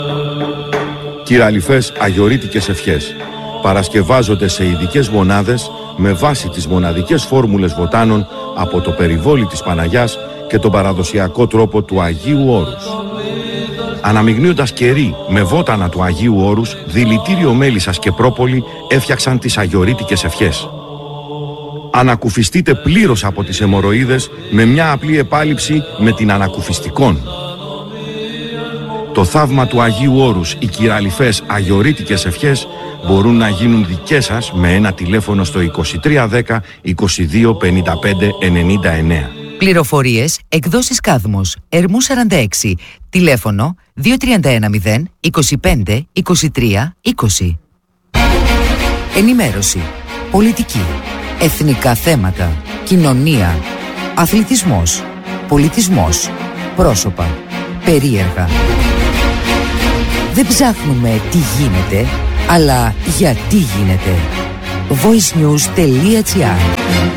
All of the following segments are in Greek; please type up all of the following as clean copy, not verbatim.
Κυραλιφές αγιορείτικες ευχές παρασκευάζονται σε ειδικές μονάδες με βάση τις μοναδικές φόρμουλες βοτάνων από το περιβόλι της Παναγιάς και τον παραδοσιακό τρόπο του Αγίου Όρους. Αναμειγνύοντας κερί με βότανα του Αγίου Όρους, δηλητήριο μέλισσας και πρόπολη έφτιαξαν τις αγιορείτικες ευχές. Ανακουφιστείτε πλήρως από τις αιμορροίδες με μια απλή επάλυψη με την ανακουφιστικόν. Το θαύμα του Αγίου Όρους, οι κυραλιφές αγιορείτικες ευχές μπορούν να γίνουν δικές σας με ένα τηλέφωνο στο 2310 22 55 99. Πληροφορίες, εκδόσεις Κάδμος, Ερμού 46, τηλέφωνο 2310 25 23 20. Ενημέρωση, πολιτική, εθνικά θέματα, κοινωνία, αθλητισμός, πολιτισμός, πρόσωπα, περίεργα. Δεν ψάχνουμε τι γίνεται, αλλά γιατί γίνεται. voicenews.gr.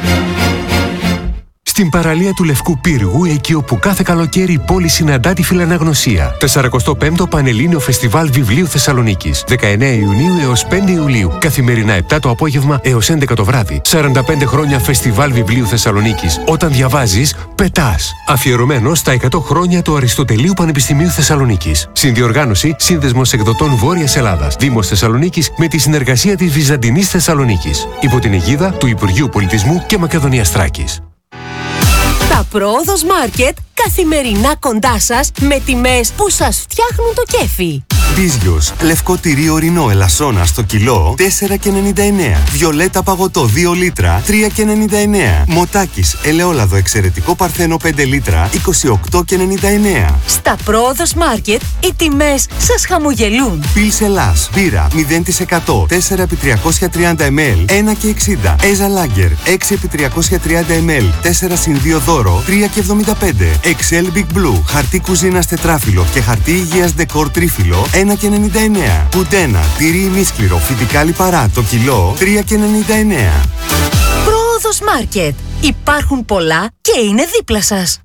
Στην παραλία του Λευκού Πύργου, εκεί όπου κάθε καλοκαίρι η πόλη συναντά τη φιλαναγνωσία. 45ο Πανελλήνιο Φεστιβάλ Βιβλίου Θεσσαλονίκης. 19 Ιουνίου έως 5 Ιουλίου. Καθημερινά 7 το απόγευμα έως 11 το βράδυ. 45 χρόνια Φεστιβάλ Βιβλίου Θεσσαλονίκης. Όταν διαβάζεις, πετάς. Αφιερωμένο στα 100 χρόνια του Αριστοτελείου Πανεπιστημίου Θεσσαλονίκης. Συνδιοργάνωση Σύνδεσμος Εκδοτών Βόρειας Ελλάδας. Δήμος Θεσσαλονίκης με τη συνεργασία της Βυζαντινής Θεσσαλονίκης. Υπό την αιγίδα του Υπουργείου Πολιτισμού και Μακεδονίας Θράκης. Τα Πρόοδος Μάρκετ καθημερινά κοντά σας με τιμές που σας φτιάχνουν το κέφι. Μπίζιος, λευκό τυρί ορεινό ελασσόνα στο κιλό 4,99. Βιολέτα παγωτό 2 λίτρα 3,99. Μοτάκης, ελαιόλαδο εξαιρετικό παρθένο 5 λίτρα 28,99. Στα Πρόοδος Μάρκετ οι τιμές σας χαμογελούν. Πιλς Ελλάς, μπύρα 0% 4x330 ml 1,60. Έζα Λάγκερ 6x330 ml 4x2 δώρο 3,75. Excel Big Blue, χαρτί κουζίνας τετράφυλλο και χαρτί υγείας ντεκόρ τρίφυλλο 1,99. Κουντένα, τυρί ημίσκληρο, φυτικά λιπαρά, το κιλό 3,99. Πρόοδος Μάρκετ. Υπάρχουν πολλά και είναι δίπλα σας.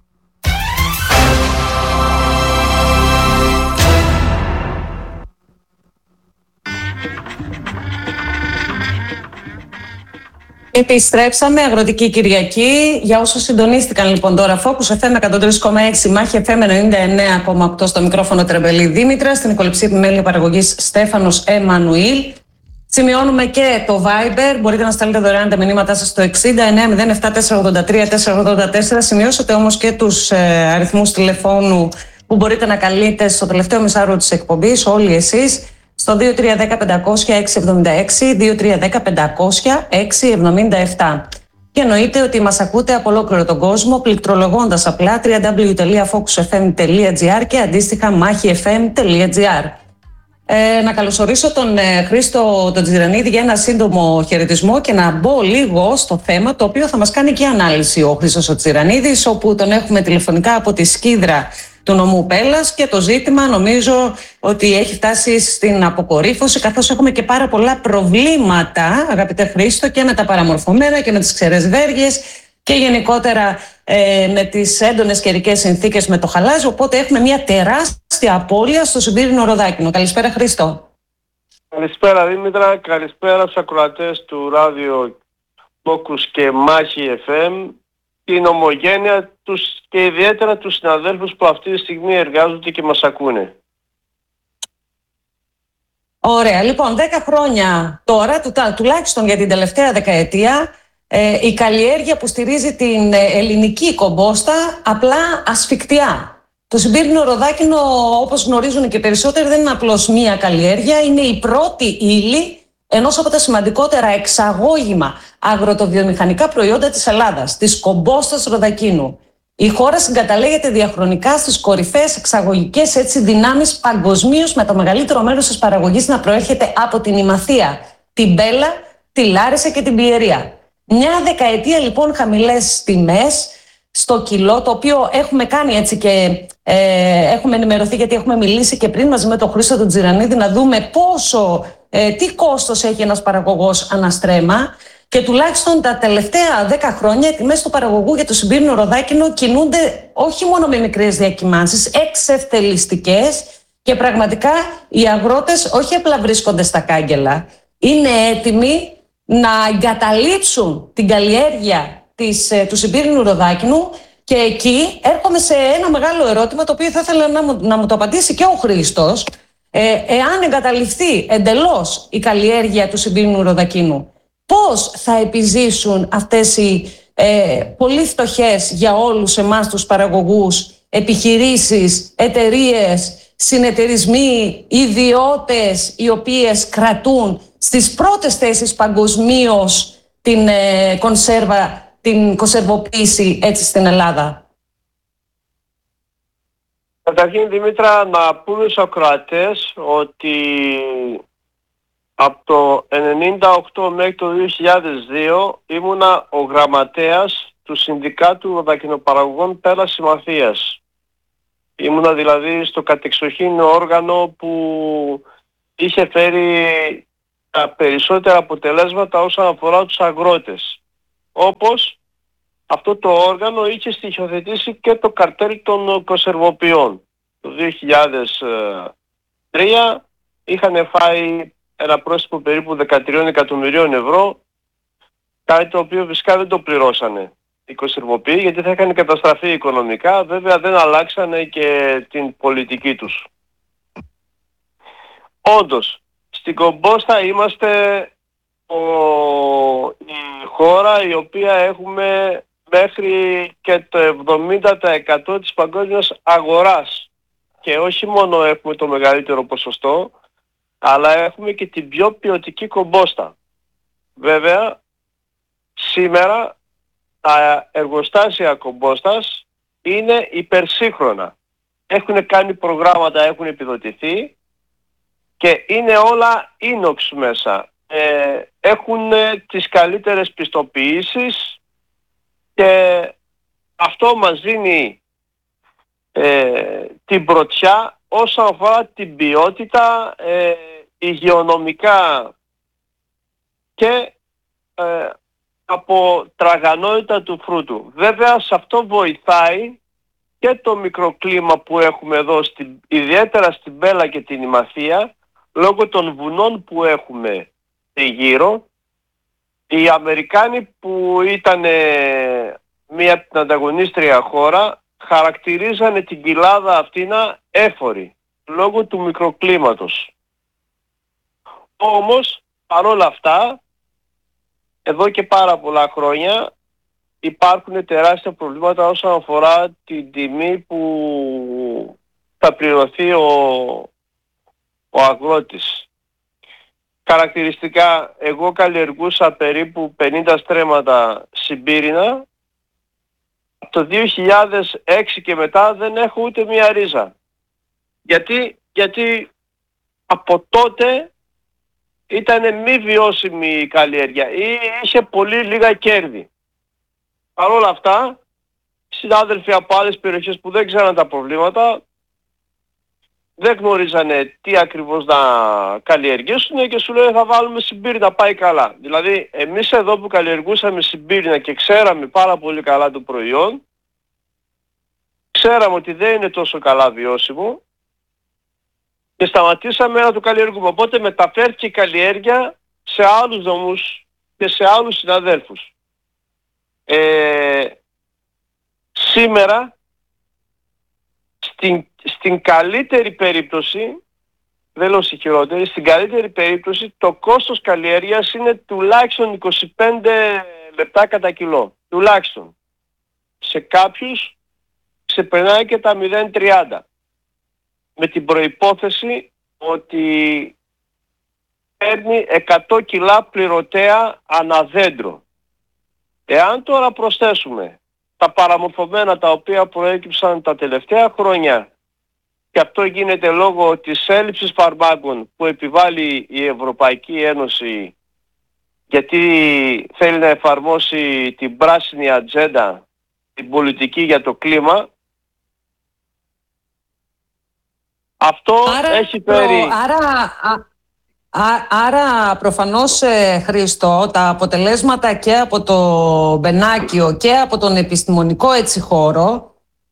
Επιστρέψαμε, Αγροτική Κυριακή. Για όσους συντονίστηκαν λοιπόν τώρα, Focus FM 103,6, Μάχη FM 99,8 στο μικρόφωνο Τρεμπελή Δήμητρα, στην οικοληψία επιμέλεια παραγωγής Στέφανος Εμμανουήλ. Σημειώνουμε και το Viber. Μπορείτε να στέλνετε δωρεάν τα μηνύματά σας στο 6907-483-484. Σημειώσατε όμως και τους αριθμούς τηλεφώνου που μπορείτε να καλείτε στο τελευταίο μισάρο της εκπομπής, όλοι εσείς, στο 2310-500-676, 2310-500-677. Και εννοείται ότι μας ακούτε από ολόκληρο τον κόσμο, πληκτρολογώντας απλά www.focusfm.gr και αντίστοιχα machifm.gr. Να καλωσορίσω τον Χρήστο τον Τζιρανίδη για ένα σύντομο χαιρετισμό και να μπω λίγο στο θέμα το οποίο θα μας κάνει και ανάλυση ο Χρήστος ο Τζιρανίδης, όπου τον έχουμε τηλεφωνικά από τη Σκύδρα του νομού Πέλλας και το ζήτημα νομίζω ότι έχει φτάσει στην αποκορύφωση, καθώς έχουμε και πάρα πολλά προβλήματα, αγαπητέ Χρήστο, και με τα παραμορφωμένα και με τις ξερές βέργες και γενικότερα με τις έντονες καιρικές συνθήκες με το χαλάζι, οπότε έχουμε μια τεράστια απώλεια στο Σιμπήρινο Ροδάκινο. Καλησπέρα Χρήστο. Καλησπέρα Δήμητρα, καλησπέρα στους ακροατές του ράδιο Focus και Μάχη FM, την ομογένεια τους και ιδιαίτερα τους συναδέλφους που αυτή τη στιγμή εργάζονται και μας ακούνε. Ωραία, λοιπόν 10 χρόνια τώρα, τουλάχιστον για την τελευταία δεκαετία, η καλλιέργεια που στηρίζει την ελληνική κομπόστα απλά ασφικτιά. Το Σιμπήρινο Ροδάκινο, όπως γνωρίζουν και περισσότεροι, δεν είναι απλώς μία καλλιέργεια, είναι η πρώτη ύλη ενός από τα σημαντικότερα εξαγώγημα αγροτοβιομηχανικά προϊόντα της Ελλάδας, της κομπόστας Ροδακίνου. Η χώρα συγκαταλέγεται διαχρονικά στις κορυφαίες εξαγωγικές δυνάμεις παγκοσμίως, με το μεγαλύτερο μέρος της παραγωγής να προέρχεται από την Ημαθία, την Μπέλα, τη Λάρισα και την Πιερία. Μια δεκαετία λοιπόν χαμηλές τιμές στο κιλό, το οποίο έχουμε κάνει έτσι και έχουμε ενημερωθεί, γιατί έχουμε μιλήσει και πριν μαζί με τον Χρήστο τον Τζιρανίδη, να δούμε τι κόστος έχει ένας παραγωγός αναστρέμμα. Και τουλάχιστον τα τελευταία 10 χρόνια οι τιμές του παραγωγού για το Σιμπήρινο Ροδάκινο κινούνται όχι μόνο με μικρές διακυμάνσεις, εξευτελιστικές, Και πραγματικά οι αγρότες όχι απλά βρίσκονται στα κάγκελα, είναι έτοιμοι να εγκαταλείψουν την καλλιέργεια του Σιμπύρινου Ροδάκινου. Και εκεί έρχομαι σε ένα μεγάλο ερώτημα, το οποίο θα ήθελα να μου το απαντήσει και ο Χρήστος. Εάν εγκαταλειφθεί εντελώς η καλλιέργεια του Σιμπύρινου Ροδακίνου, πώς θα επιζήσουν αυτές οι πολύ φτωχές για όλους εμάς τους παραγωγούς επιχειρήσεις, εταιρείες, συνεταιρισμοί, ιδιώτες, οι οποίες κρατούν στις πρώτες θέσεις παγκοσμίως την την κονσερβοποίηση έτσι στην Ελλάδα? Καταρχήν, Δημήτρα, να πούμε στους ακροατές ότι από το 1998 μέχρι το 2002 ήμουνα ο γραμματέας του Συνδικάτου Ροδακινοπαραγωγών Πέλας Συμμαθίας. Ήμουνα δηλαδή στο κατεξοχήν όργανο που είχε φέρει τα περισσότερα αποτελέσματα όσον αφορά τους αγρότες. Όπως αυτό το όργανο είχε στοιχειοθετήσει και το καρτέλ των κονσερβοποιών. Το 2003 είχαν φάει ένα πρόστιμο περίπου 13 εκατομμυρίων ευρώ, κάτι το οποίο φυσικά δεν το πληρώσανε οι κονσερβοποιοί, γιατί θα είχαν καταστραφεί οικονομικά. Βέβαια δεν αλλάξανε και την πολιτική τους. Όντως, στην Κομπόστα είμαστε η χώρα η οποία έχουμε μέχρι και το 70% της παγκόσμιας αγοράς. Και όχι μόνο έχουμε το μεγαλύτερο ποσοστό, αλλά έχουμε και την πιο ποιοτική κομπόστα. Βέβαια, σήμερα τα εργοστάσια κομπόστας είναι υπερσύγχρονα. Έχουν κάνει προγράμματα, έχουν επιδοτηθεί και είναι όλα ίνοξ μέσα. Έχουν τις καλύτερες πιστοποιήσεις και αυτό μας δίνει την πρωτιά όσον αφορά την ποιότητα υγειονομικά και από τραγανότητα του φρούτου. Βέβαια σε αυτό βοηθάει και το μικροκλίμα που έχουμε εδώ, ιδιαίτερα στην Πέλα και την Ημαθία, λόγω των βουνών που έχουμε γύρω. Οι Αμερικάνοι που ήταν μία από την ανταγωνίστρια χώρα χαρακτηρίζανε την κοιλάδα αυτήνα έφορη λόγω του μικροκλίματος. Όμως παρόλα αυτά εδώ και πάρα πολλά χρόνια υπάρχουν τεράστια προβλήματα όσον αφορά την τιμή που θα πληρωθεί ο αγρότης. Χαρακτηριστικά, εγώ καλλιεργούσα περίπου 50 στρέμματα Σιμπύρινα. Από το 2006 και μετά δεν έχω ούτε μία ρίζα. Γιατί από τότε ήταν μη βιώσιμη η καλλιέργεια ή είχε πολύ λίγα κέρδη. Παρ' όλα αυτά, συνάδελφοι από άλλες περιοχές που δεν ξέραν τα προβλήματα, δεν γνωρίζανε τι ακριβώς να καλλιεργήσουν και σου λέει θα βάλουμε Σιμπύρινα, πάει καλά. Δηλαδή εμείς εδώ που καλλιεργούσαμε Σιμπύρινα και ξέραμε πάρα πολύ καλά το προϊόν, ξέραμε ότι δεν είναι τόσο καλά βιώσιμο και σταματήσαμε να το καλλιεργούμε. Οπότε μεταφέρθηκε η καλλιέργεια σε άλλους δομούς και σε άλλους συναδέλφους. Σήμερα στην καλύτερη περίπτωση, δεν λέω στη χειρότερη, στην καλύτερη περίπτωση το κόστος καλλιέργειας είναι τουλάχιστον 25 λεπτά κατά κιλό. Τουλάχιστον. Σε κάποιους ξεπερνάει και τα 0,30. Με την προϋπόθεση ότι παίρνει 100 κιλά πληρωτέα αναδέντρο. Εάν τώρα προσθέσουμε τα παραμορφωμένα τα οποία προέκυψαν τα τελευταία χρόνια και αυτό γίνεται λόγω της έλλειψης φαρμάκων που επιβάλλει η Ευρωπαϊκή Ένωση γιατί θέλει να εφαρμόσει την πράσινη ατζέντα, την πολιτική για το κλίμα, αυτό έχει φέρει... Άρα προφανώς, Χρήστο, τα αποτελέσματα και από το Μπενάκιο και από τον επιστημονικό έτσι χώρο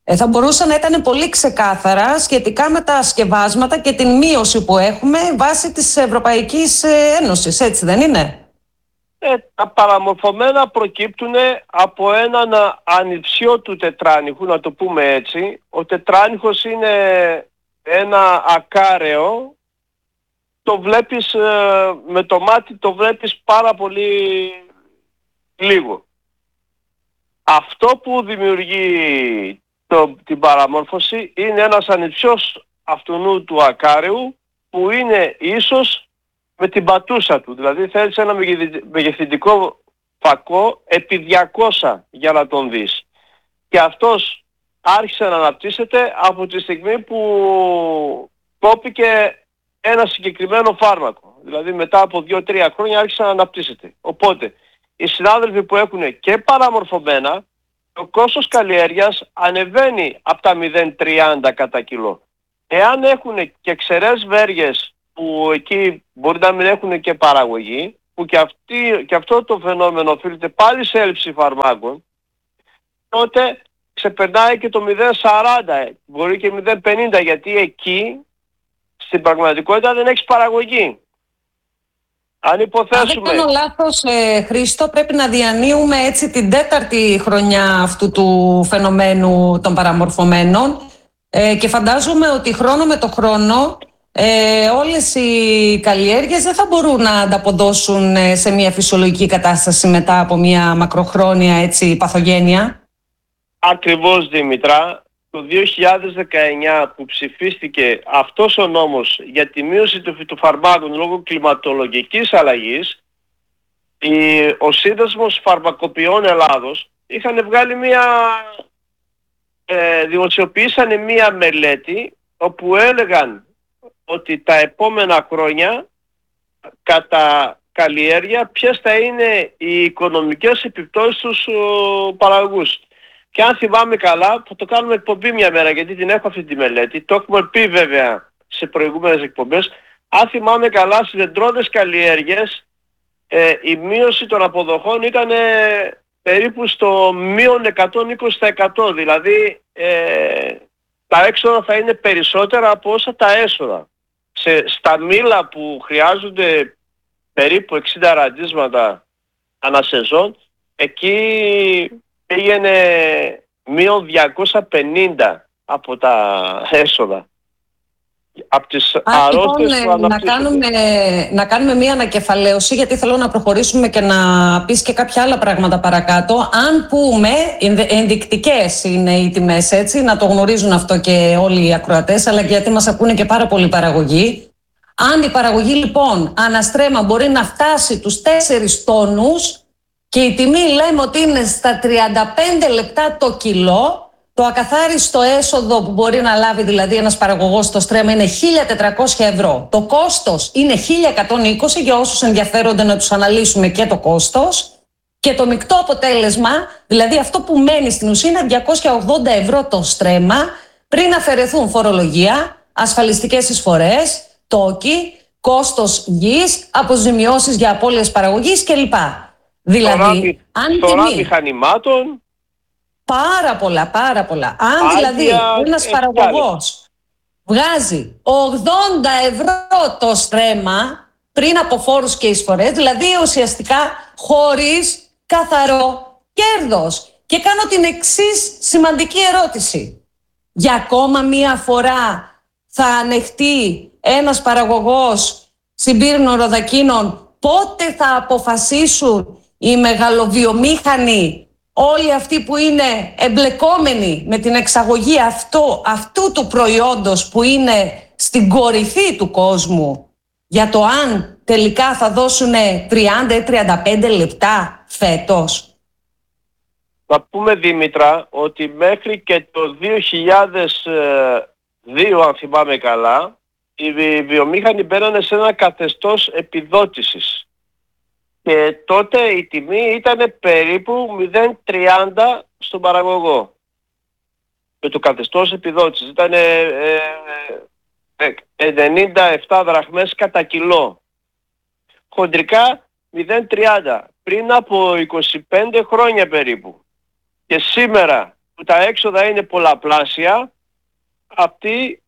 θα μπορούσαν να ήταν πολύ ξεκάθαρα σχετικά με τα σκευάσματα και την μείωση που έχουμε βάσει της Ευρωπαϊκής Ένωσης, έτσι δεν είναι? Τα παραμορφωμένα προκύπτουν από έναν ανιψιό του τετράνιχου, να το πούμε έτσι. Ο τετράνιχος είναι ένα ακάρεο, το βλέπεις με το μάτι, το βλέπεις πάρα πολύ λίγο. Αυτό που δημιουργεί την παραμόρφωση είναι ένας ανιψιός αυτού του ακάρεου που είναι ίσως με την πατούσα του. Δηλαδή θέλεις ένα μεγεθυντικό φακό επί 200 για να τον δεις. Και αυτός άρχισε να αναπτύσσεται από τη στιγμή που κόπηκε ένα συγκεκριμένο φάρμακο. Δηλαδή μετά από 2-3 χρόνια άρχισε να αναπτύσσεται. Οπότε οι συνάδελφοι που έχουν και παραμορφωμένα, το κόστος καλλιέργειας ανεβαίνει από τα 0,30 κατά κιλό. Εάν έχουν και ξερές βέργες που εκεί μπορεί να μην έχουν και παραγωγή, που και αυτό το φαινόμενο οφείλεται πάλι σε έλλειψη φαρμάκων, τότε ξεπερνάει και το 0,40, μπορεί και 0,50, γιατί εκεί στην πραγματικότητα δεν έχεις παραγωγή. Αν υποθέσουμε... Αν δεν κάνω λάθος, Χρήστο, πρέπει να διανύουμε έτσι την 4η χρονιά αυτού του φαινομένου των παραμορφωμένων και φαντάζομαι ότι χρόνο με το χρόνο όλες οι καλλιέργειες δεν θα μπορούν να ανταποδώσουν σε μια φυσιολογική κατάσταση μετά από μια μακροχρόνια έτσι, παθογένεια. Ακριβώς, Δήμητρα. Το 2019 που ψηφίστηκε αυτός ο νόμος για τη μείωση των φυτοφαρμάκων λόγω κλιματολογικής αλλαγής, ο Σύνδεσμος Φαρμακοποιών Ελλάδος είχαν βγάλει δημοσιοποιήσανε μία μελέτη όπου έλεγαν ότι τα επόμενα χρόνια κατά καλλιέργεια ποιες θα είναι οι οικονομικές επιπτώσεις στους παραγωγούς. Και αν θυμάμαι καλά, θα το κάνουμε εκπομπή μια μέρα, γιατί την έχω αυτή τη μελέτη. Το έχουμε πει βέβαια σε προηγούμενες εκπομπές. Αν θυμάμαι καλά, στις δεντρώδες καλλιέργειες η μείωση των αποδοχών ήταν περίπου στο μείον 120%. Δηλαδή τα έξοδα θα είναι περισσότερα από όσα τα έσοδα. Στα μήλα που χρειάζονται περίπου 60 ραντίσματα ανά σεζόν, εκεί πήγαινε μείον 250 από τα έσοδα. Από τις αρρώστιες που αναπτύσσονται. Να κάνουμε μία ανακεφαλαίωση, γιατί θέλω να προχωρήσουμε και να πεις και κάποια άλλα πράγματα παρακάτω. Αν πούμε, ενδεικτικές είναι οι τιμές, έτσι, να το γνωρίζουν αυτό και όλοι οι ακροατές, αλλά γιατί μας ακούνε και πάρα πολλοί παραγωγοί. Αν η παραγωγή λοιπόν αναστρέμμα μπορεί να φτάσει τους 4 τόνους και η τιμή λέμε ότι είναι στα 35 λεπτά το κιλό, το ακαθάριστο έσοδο που μπορεί να λάβει δηλαδή ένας παραγωγός στο στρέμμα είναι 1.400 ευρώ. Το κόστος είναι 1.120 για όσους ενδιαφέρονται να τους αναλύσουμε και το κόστος. Και το μεικτό αποτέλεσμα, δηλαδή αυτό που μένει στην ουσία, είναι 280 ευρώ το στρέμμα πριν αφαιρεθούν φορολογία, ασφαλιστικές εισφορές, τόκοι, κόστος γης, αποζημιώσεις για απώλειες παραγωγής κλπ. Δηλαδή, αν μηχανημάτων... Πάρα πολλά. Αν δηλαδή ένας παραγωγός βγάζει 80 ευρώ το στρέμμα πριν από φόρους και εισφορές, δηλαδή ουσιαστικά χωρίς καθαρό κέρδος. Και κάνω την εξής σημαντική ερώτηση. Για ακόμα μία φορά θα ανεχτεί ένας παραγωγός συμπύρινων ροδακίνων πότε θα αποφασίσουν οι μεγαλοβιομήχανοι, όλοι αυτοί που είναι εμπλεκόμενοι με την εξαγωγή αυτού του προϊόντος που είναι στην κορυφή του κόσμου, για το αν τελικά θα δώσουν 30 ή 35 λεπτά φέτος. Θα πούμε, Δήμητρα, ότι μέχρι και το 2002, αν θυμάμαι καλά, οι βιομήχανοι μπαίνανε σε ένα καθεστώς επιδότησης. Και τότε η τιμή ήταν περίπου 0,30 στον παραγωγό. Με το καθεστώς επιδότησης ήταν 97 δραχμές κατά κιλό. Χοντρικά 0,30 πριν από 25 χρόνια περίπου. Και σήμερα που τα έξοδα είναι πολλαπλάσια, αυτοί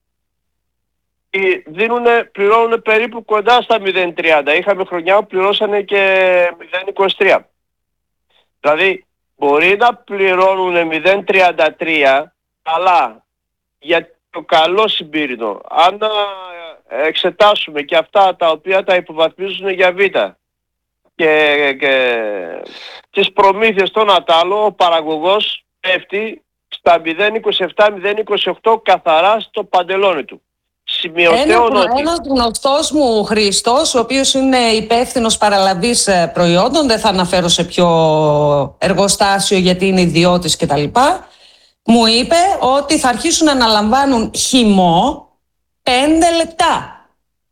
πληρώνουν περίπου κοντά στα 0,30. Είχαμε χρονιά που πληρώσανε και 0,23. Δηλαδή μπορεί να πληρώνουν 0,33, αλλά για το καλό Συμπύρινο, αν εξετάσουμε και αυτά τα οποία τα υποβαθμίζουν για Β και τις προμήθειες των ατάλων, ο παραγωγός πέφτει στα 0,27-0,28 καθαρά στο παντελόνι του. Ένας γνωστός μου Χρήστος, ο οποίος είναι υπεύθυνος παραλαβής προϊόντων, δεν θα αναφέρω σε ποιο εργοστάσιο γιατί είναι ιδιώτης κτλ., μου είπε ότι θα αρχίσουν να αναλαμβάνουν χυμό 5 λεπτά.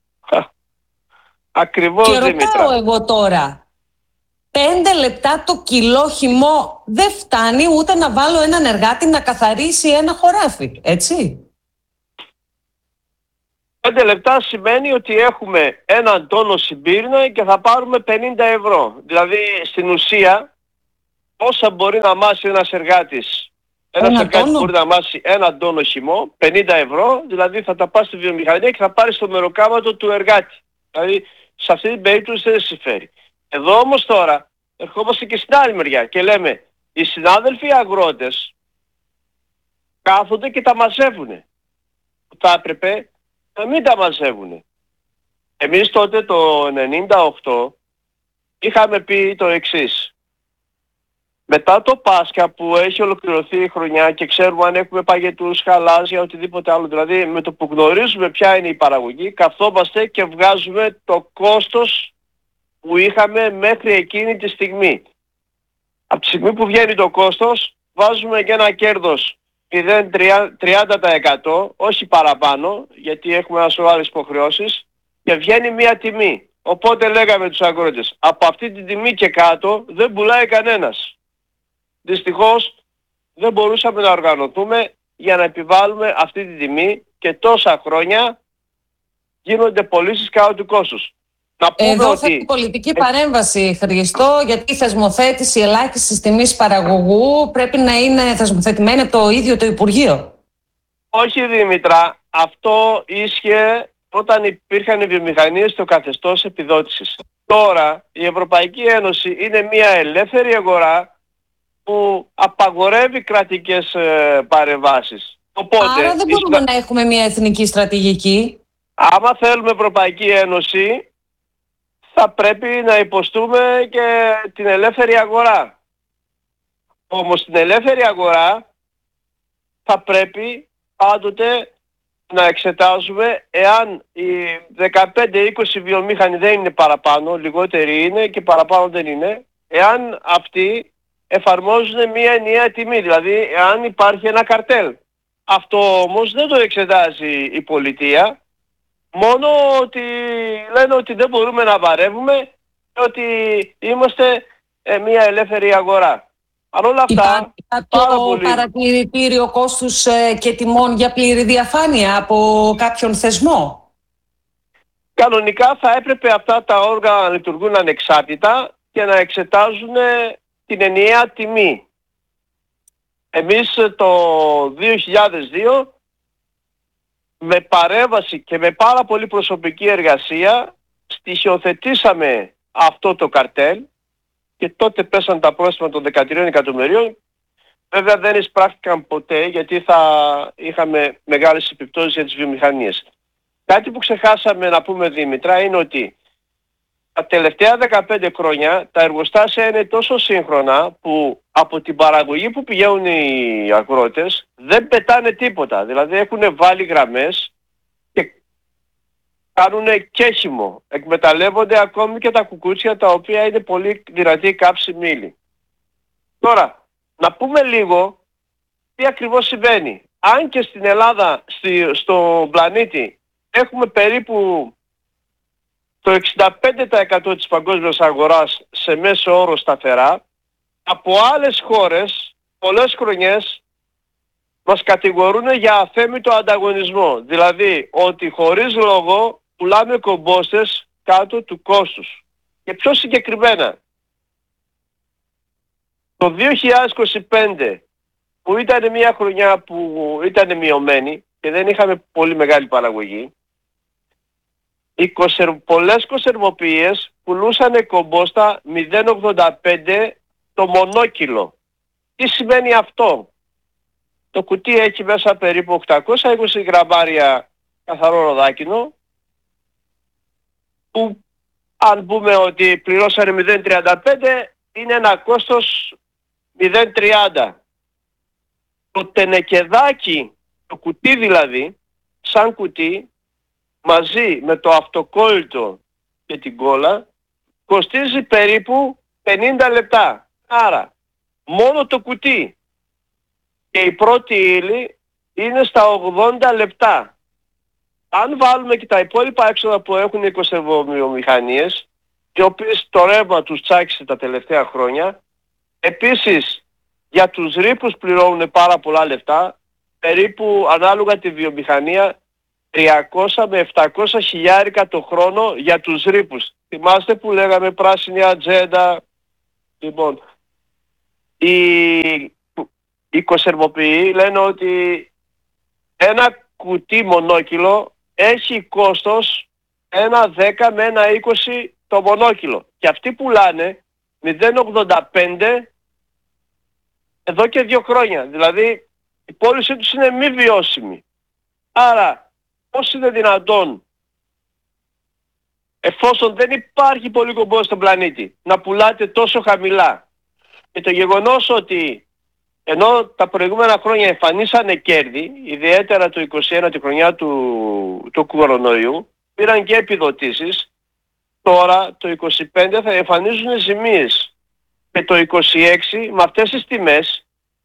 Ακριβώς, και Δήμητρα. ρωτάω εγώ τώρα, 5 λεπτά το κιλό χυμό δεν φτάνει ούτε να βάλω έναν εργάτη να καθαρίσει ένα χωράφι, έτσι? 5 λεπτά σημαίνει ότι έχουμε έναν τόνο Συμπύρινο και θα πάρουμε 50 ευρώ. Δηλαδή στην ουσία όσα μπορεί να μάσει ένας εργάτης. Ένας εργάτης μπορεί να μάσει έναν τόνο χυμό, 50 ευρώ, δηλαδή θα τα πας στη βιομηχανία και θα πάρει στο μεροκάματο του εργάτη. Δηλαδή σε αυτή την περίπτωση δεν συμφέρει. Εδώ όμως τώρα ερχόμαστε και στην άλλη μεριά και λέμε οι συνάδελφοι αγρότες κάθονται και τα μαζεύουνε. Θα έπρεπε να μην τα μαζεύουνε. Εμείς τότε το 98 είχαμε πει το εξής. Μετά το Πάσχα που έχει ολοκληρωθεί η χρονιά και ξέρουμε αν έχουμε παγετούς, χαλάζια, οτιδήποτε άλλο, δηλαδή με το που γνωρίζουμε ποια είναι η παραγωγή, καθόμαστε και βγάζουμε το κόστος που είχαμε μέχρι εκείνη τη στιγμή. Από τη στιγμή που βγαίνει το κόστος, βάζουμε και ένα κέρδος 0,30%, όχι παραπάνω, γιατί έχουμε ένα σωρό άλλες υποχρεώσεις, και βγαίνει μια τιμή. Οπότε λέγαμε τους αγρότες, από αυτή την τιμή και κάτω δεν πουλάει κανένας. Δυστυχώς δεν μπορούσαμε να οργανωθούμε για να επιβάλλουμε αυτή τη τιμή και τόσα χρόνια γίνονται πωλήσεις κάτω του κόστους. Εδώ θα είναι πολιτική παρέμβαση, Χριστό, γιατί η θεσμοθέτηση ελάχιστης τιμής παραγωγού πρέπει να είναι θεσμοθετημένη από το ίδιο το Υπουργείο. Όχι, Δήμητρα, αυτό ίσχυε όταν υπήρχαν οι βιομηχανίες στο καθεστώς επιδότησης. Τώρα η Ευρωπαϊκή Ένωση είναι μια ελεύθερη αγορά που απαγορεύει κρατικές παρεμβάσεις. Οπότε, άρα δεν μπορούμε να έχουμε μια εθνική στρατηγική. Άμα θέλουμε Ευρωπαϊκή Ένωση, θα πρέπει να υποστούμε και την ελεύθερη αγορά. Όμως στην ελεύθερη αγορά θα πρέπει πάντοτε να εξετάζουμε εάν οι 15-20 βιομήχανοι δεν είναι παραπάνω, λιγότεροι είναι και παραπάνω δεν είναι, εάν αυτοί εφαρμόζουν μια ενιαία τιμή, δηλαδή εάν υπάρχει ένα καρτέλ. Αυτό όμως δεν το εξετάζει η πολιτεία, μόνο ότι λένε ότι δεν μπορούμε να βαρεύουμε και ότι είμαστε μια ελεύθερη αγορά. Αν όλα αυτά, το παρατηρητήριο κόστους και τιμών για πλήρη διαφάνεια από κάποιον θεσμό. Κανονικά θα έπρεπε αυτά τα όργανα να λειτουργούν ανεξάρτητα και να εξετάζουν την ενιαία τιμή. Εμείς το 2002 με παρέμβαση και με πάρα πολύ προσωπική εργασία στοιχειοθετήσαμε αυτό το καρτέλ και τότε πέσαν τα πρόστιμα των 13 εκατομμυρίων. Βέβαια δεν εισπράχθηκαν ποτέ γιατί θα είχαμε μεγάλες επιπτώσεις για τις βιομηχανίες. Κάτι που ξεχάσαμε να πούμε, Δήμητρα, είναι ότι τα τελευταία 15 χρόνια τα εργοστάσια είναι τόσο σύγχρονα που από την παραγωγή που πηγαίνουν οι αγρότες δεν πετάνε τίποτα. Δηλαδή έχουν βάλει γραμμές και κάνουν καίσιμο. Εκμεταλλεύονται ακόμη και τα κουκούτσια τα οποία είναι πολύ δυνατή κάψιμη ύλη. Τώρα, να πούμε λίγο τι ακριβώς συμβαίνει. Αν και στην Ελλάδα, στον πλανήτη, έχουμε περίπου το 65% της παγκόσμιας αγοράς σε μέσο όρο σταθερά, από άλλες χώρες πολλές χρονιές μας κατηγορούν για αθέμητο ανταγωνισμό. Δηλαδή ότι χωρίς λόγο πουλάμε κομπόστες κάτω του κόστους. Και πιο συγκεκριμένα, το 2025 που ήταν μια χρονιά που ήταν μειωμένη και δεν είχαμε πολύ μεγάλη παραγωγή, πολλές κονσερβοποιίες πουλούσαν κομπόστα 0,85 το μονόκιλο. Τι σημαίνει αυτό? Το κουτί έχει μέσα περίπου 820 γραμμάρια καθαρό ροδάκινο, που αν πούμε ότι πληρώσανε 0,35 είναι ένα κόστος 0,30. Το τενεκεδάκι, το κουτί δηλαδή, σαν κουτί, μαζί με το αυτοκόλλητο και την κόλλα, κοστίζει περίπου 50 λεπτά. Άρα, μόνο το κουτί και η πρώτη ύλη είναι στα 80 λεπτά. Αν βάλουμε και τα υπόλοιπα έξοδα που έχουν οι κονσερβοβιομηχανίες, οι οποίες το ρεύμα τους τσάκισε τα τελευταία χρόνια, επίσης για τους ρήπους πληρώνουν πάρα πολλά λεφτά, περίπου ανάλογα τη βιομηχανία 300 με 700 χιλιάρικα το χρόνο για τους ρήπους. Θυμάστε που λέγαμε πράσινη ατζέντα? Λοιπόν, οι κονσερβοποιοί λένε ότι ένα κουτί μονόκιλο έχει κόστος 1,10 με 1,20 το μονόκιλο. Και αυτοί πουλάνε 0,85 εδώ και 2 χρόνια. Δηλαδή η πώλησή τους είναι μη βιώσιμη. Άρα πώς είναι δυνατόν, εφόσον δεν υπάρχει πολύ κομπό στον πλανήτη, να πουλάτε τόσο χαμηλά? Και το γεγονός ότι ενώ τα προηγούμενα χρόνια εμφανίσανε κέρδη, ιδιαίτερα το 2021, τη χρονιά του κορονοϊού, πήραν και επιδοτήσεις, τώρα το 2025 θα εμφανίζουν ζημίες. Και το 2026 με αυτές τις τιμές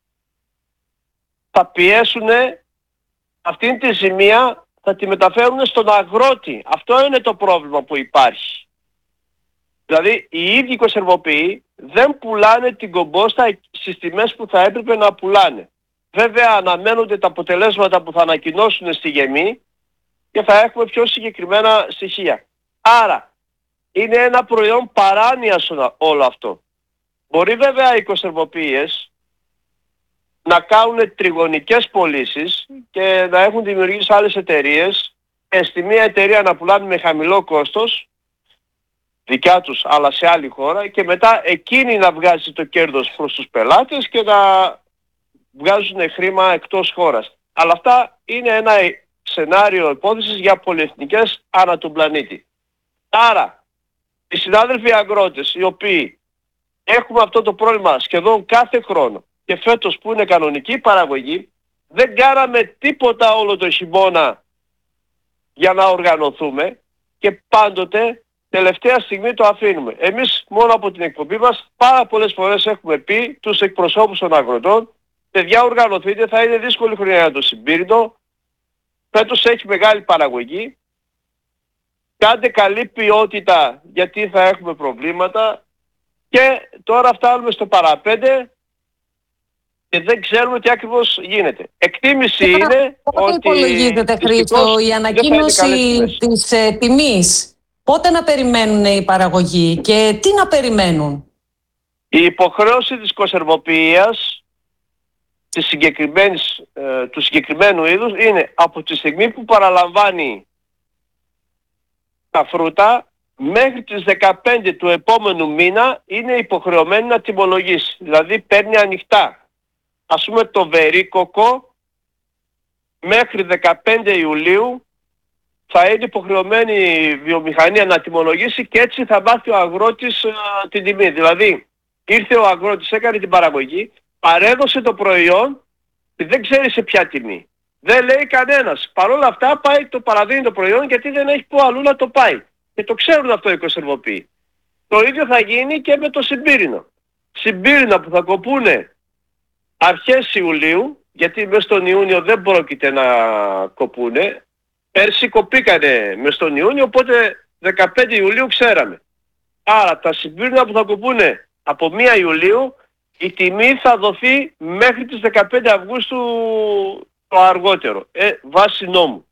θα πιέσουν αυτήν τη ζημία, θα τη μεταφέρουν στον αγρότη. Αυτό είναι το πρόβλημα που υπάρχει. Δηλαδή οι ίδιοι κονσερβοποιοί δεν πουλάνε την κομπόστα στις τιμές που θα έπρεπε να πουλάνε. Βέβαια αναμένονται τα αποτελέσματα που θα ανακοινώσουν στη γεμή και θα έχουμε πιο συγκεκριμένα στοιχεία. Άρα είναι ένα προϊόν παράνοιας όλο αυτό. Μπορεί βέβαια οι κονσερβοποιίες να κάνουν τριγωνικές πωλήσεις και να έχουν δημιουργήσει άλλες εταιρείες, στη μία εταιρεία να πουλάνε με χαμηλό κόστος, δικιά τους αλλά σε άλλη χώρα, και μετά εκείνη να βγάζει το κέρδος προς τους πελάτες και να βγάζουν χρήμα εκτός χώρας. Αλλά αυτά είναι ένα σενάριο υπόθεσης για πολυεθνικές ανά τον πλανήτη. Άρα οι συνάδελφοι αγρότες, οι οποίοι έχουμε αυτό το πρόβλημα σχεδόν κάθε χρόνο, και φέτος που είναι κανονική παραγωγή, δεν κάναμε τίποτα όλο το χειμώνα για να οργανωθούμε και πάντοτε τελευταία στιγμή το αφήνουμε. Εμείς μόνο από την εκπομπή μας πάρα πολλές φορές έχουμε πει τους εκπροσώπους των αγροτών, παιδιά οργανωθείτε, θα είναι δύσκολη χρονιά για το Συμπύρινο, φέτος έχει μεγάλη παραγωγή, κάντε καλή ποιότητα γιατί θα έχουμε προβλήματα, και τώρα φτάνουμε στο παραπέντε και δεν ξέρουμε τι ακριβώς γίνεται. Εκτίμηση είναι πότε ότι... υπολογίζεται, Χρήστο, η ανακοίνωση της τιμής? Πότε να περιμένουν οι παραγωγοί και τι να περιμένουν? Η υποχρέωση της κονσερβοποιίας του συγκεκριμένου είδους είναι από τη στιγμή που παραλαμβάνει τα φρούτα μέχρι τις 15 του επόμενου μήνα είναι υποχρεωμένη να τιμολογήσει. Δηλαδή παίρνει ανοιχτά. Ας πούμε το βερίκοκο μέχρι 15 Ιουλίου θα είναι υποχρεωμένη η βιομηχανία να τιμολογήσει και έτσι θα μάθει ο αγρότης την τιμή. Δηλαδή ήρθε ο αγρότης, έκανε την παραγωγή, παρέδωσε το προϊόν και δεν ξέρει σε ποια τιμή. Δεν λέει κανένας. Παρ' όλα αυτά πάει, το παραδίνει το προϊόν γιατί δεν έχει που αλλού να το πάει. Και το ξέρουν αυτό οι κονσερβοποιοί. Το ίδιο θα γίνει και με το Συμπύρινο. Συμπύρινα που θα κοπούνε αρχές Ιουλίου, γιατί μέσα στον Ιούνιο δεν πρόκειται να κοπούνε. Πέρσι κοπήκανε μέσα στον Ιούνιο, οπότε 15 Ιουλίου ξέραμε. Άρα τα Συμπύρινα που θα κοπούνε από 1 Ιουλίου, η τιμή θα δοθεί μέχρι τις 15 Αυγούστου το αργότερο, βάσει νόμου.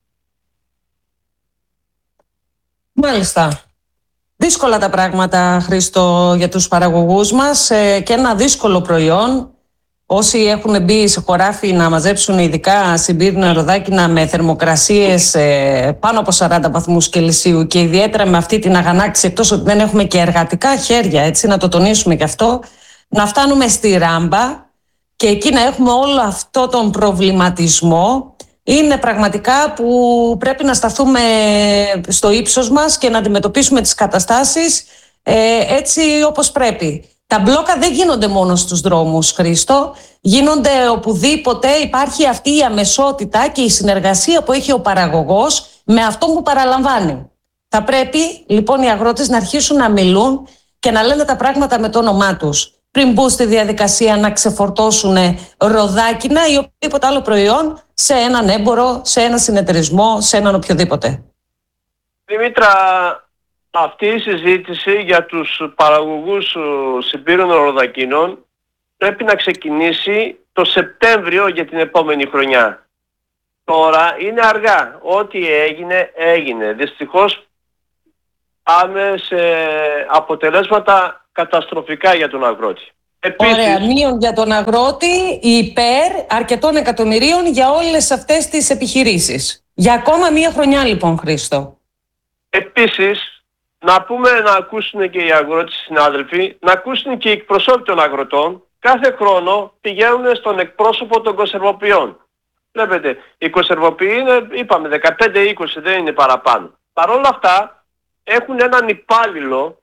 Μάλιστα. Δύσκολα τα πράγματα, Χρήστο, για τους παραγωγούς μας και ένα δύσκολο προϊόν όσοι έχουν μπει σε χωράφι να μαζέψουν ειδικά συμπύρνα ροδάκινα με θερμοκρασίες πάνω από 40 βαθμούς Κελσίου και ιδιαίτερα με αυτή την αγανάκτηση, εκτός ότι δεν έχουμε και εργατικά χέρια, έτσι, να το τονίσουμε και αυτό, να φτάνουμε στη Ράμπα και εκεί να έχουμε όλο αυτό τον προβληματισμό, είναι πραγματικά που πρέπει να σταθούμε στο ύψος μας και να αντιμετωπίσουμε τις καταστάσεις έτσι όπως πρέπει. Τα μπλόκα δεν γίνονται μόνο στους δρόμους, Χρήστο. Γίνονται οπουδήποτε υπάρχει αυτή η αμεσότητα και η συνεργασία που έχει ο παραγωγός με αυτόν που παραλαμβάνει. Θα πρέπει λοιπόν οι αγρότες να αρχίσουν να μιλούν και να λένε τα πράγματα με το όνομά τους, πριν μπουν στη διαδικασία να ξεφορτώσουν ροδάκινα ή οποιοδήποτε άλλο προϊόν σε έναν έμπορο, σε έναν συνεταιρισμό, σε έναν οποιοδήποτε. Δημήτρα, αυτή η συζήτηση για τους παραγωγούς συμπύρων ροδακίνων πρέπει να ξεκινήσει το Σεπτέμβριο για την επόμενη χρονιά. Τώρα είναι αργά. Ό,τι έγινε, έγινε. Δυστυχώς πάμε σε αποτελέσματα καταστροφικά για τον αγρότη. Επίσης, ωραία, μείον για τον αγρότη, υπέρ αρκετών εκατομμυρίων για όλες αυτές τις επιχειρήσεις. Για ακόμα μία χρονιά λοιπόν, Χρήστο. Επίσης, να πούμε να ακούσουν και οι αγρότες συνάδελφοι, να ακούσουν και οι εκπροσώποι των αγροτών. Κάθε χρόνο πηγαίνουν στον εκπρόσωπο των κονσερβοποιών. Βλέπετε, οι κονσερβοποιοί είναι, είπαμε, 15-20, δεν είναι παραπάνω. Παρ' όλα αυτά, έχουν έναν υπάλληλο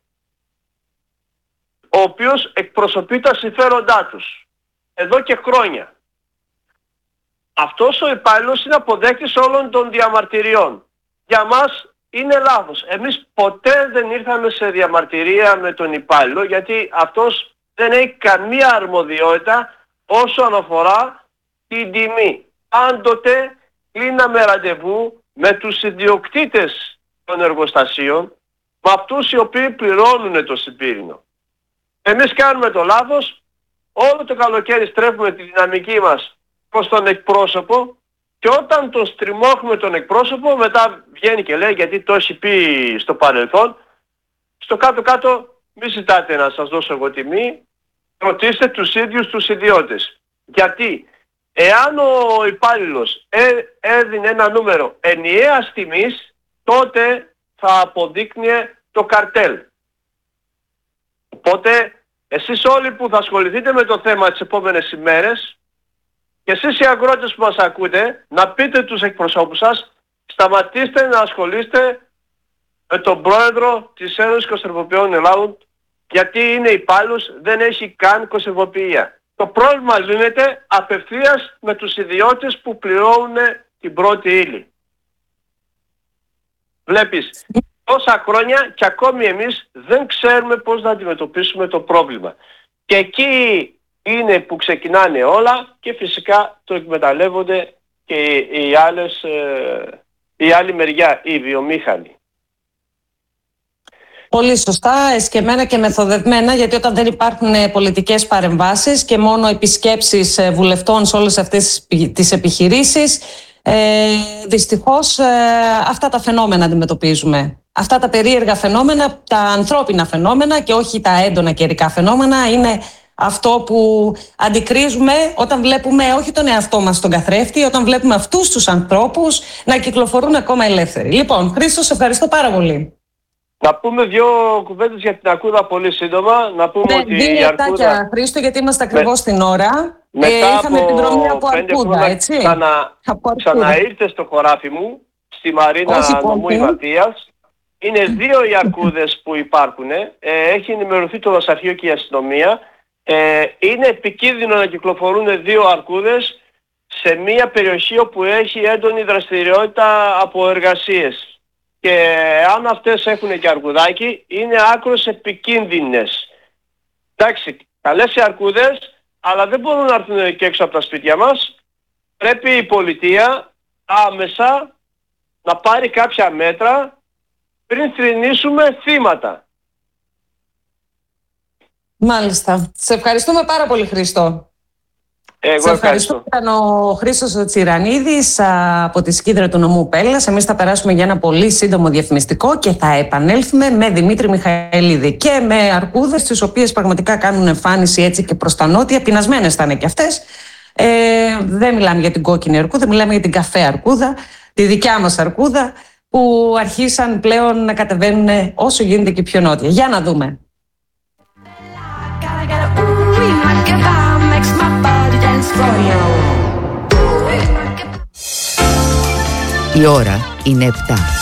ο οποίος εκπροσωπεί τα συμφέροντά τους εδώ και χρόνια. Αυτός ο υπάλληλος είναι αποδέκτης όλων των διαμαρτυριών. Για μας είναι λάθος. Εμείς ποτέ δεν ήρθαμε σε διαμαρτυρία με τον υπάλληλο, γιατί αυτός δεν έχει καμία αρμοδιότητα όσον αφορά την τιμή. Πάντοτε κλείναμε ραντεβού με τους ιδιοκτήτες των εργοστασίων, με αυτούς οι οποίοι πληρώνουν το συμπύρινο. Εμείς κάνουμε το λάθος, όλο το καλοκαίρι στρέφουμε τη δυναμική μας προς τον εκπρόσωπο και όταν τον στριμώχνουμε τον εκπρόσωπο μετά βγαίνει και λέει, γιατί το έχει πει στο παρελθόν, στο κάτω-κάτω μη ζητάτε να σας δώσω εγώ τιμή, ρωτήστε τους ίδιους τους ιδιώτες. Γιατί εάν ο υπάλληλος έδινε ένα νούμερο ενιαίας τιμής, τότε θα αποδείκνυε το καρτέλ. Οπότε εσείς όλοι που θα ασχοληθείτε με το θέμα τις επόμενες ημέρες και εσείς οι αγρότες που μας ακούτε, να πείτε τους εκπροσώπους σας, σταματήστε να ασχολείστε με τον πρόεδρο της Ένωσης Κονσερβοποιών Ελλάδων, γιατί είναι υπάλληλος, δεν έχει καν κονσερβοποιία. Το πρόβλημα λύνεται απευθείας με τους ιδιώτες που πληρώνουν την πρώτη ύλη. Βλέπεις, τόσα χρόνια και ακόμη εμείς δεν ξέρουμε πώς να αντιμετωπίσουμε το πρόβλημα. Και εκεί είναι που ξεκινάνε όλα και φυσικά το εκμεταλλεύονται και η άλλη μεριά, οι βιομήχανοι. Πολύ σωστά, εσκεμμένα και μεθοδευμένα, γιατί όταν δεν υπάρχουν πολιτικές παρεμβάσεις και μόνο επισκέψεις βουλευτών σε όλες αυτές τις επιχειρήσεις, δυστυχώς αυτά τα φαινόμενα αντιμετωπίζουμε. Αυτά τα περίεργα φαινόμενα, τα ανθρώπινα φαινόμενα και όχι τα έντονα καιρικά φαινόμενα, είναι αυτό που αντικρίζουμε όταν βλέπουμε όχι τον εαυτό μας στον καθρέφτη, όταν βλέπουμε αυτούς τους ανθρώπους να κυκλοφορούν ακόμα ελεύθεροι. Λοιπόν, Χρήστο, σε ευχαριστώ πάρα πολύ. Να πούμε δύο κουβέντες για την αρκούδα πολύ σύντομα. Να πούμε ότι η αρκούδα... Χρήστο, γιατί είμαστε ακριβώς στην ώρα. Είχαμε επιδρομή από αρκούδα, έτσι. Ξαναήρθε στο χωράφι μου, στη Μαρίνα νομού Ηματίας. Είναι δύο οι αρκούδες που υπάρχουν. Έχει ενημερωθεί το δασαρχείο και η αστυνομία. Είναι επικίνδυνο να κυκλοφορούν δύο αρκούδες σε μια περιοχή όπου έχει έντονη δραστηριότητα από εργασίες. Και αν αυτές έχουν και αρκουδάκι, είναι άκρως επικίνδυνες. Εντάξει, καλές οι αρκούδες, αλλά δεν μπορούν να έρθουν και έξω από τα σπίτια μας. Πρέπει η πολιτεία άμεσα να πάρει κάποια μέτρα πριν θρηνήσουμε θύματα. Μάλιστα. Σε ευχαριστούμε πάρα πολύ, Χρήστο. Εγώ ευχαριστώ. Ήταν ο Χρήστος Τσιρανίδης από τη Σκύδρα του νομού Πέλλας. Εμείς θα περάσουμε για ένα πολύ σύντομο διαφημιστικό και θα επανέλθουμε με Δημήτρη Μιχαηλίδη και με αρκούδες, τις οποίες πραγματικά κάνουν εμφάνιση έτσι και προς τα νότια. Πεινασμένες θα είναι και αυτές. Δεν μιλάμε για την κόκκινη αρκούδα, μιλάμε για την καφέ αρκούδα, τη δικιά μας αρκούδα, που αρχίσαν πλέον να κατεβαίνουν όσο γίνεται και πιο νότια. Για να δούμε. Η ώρα είναι 7.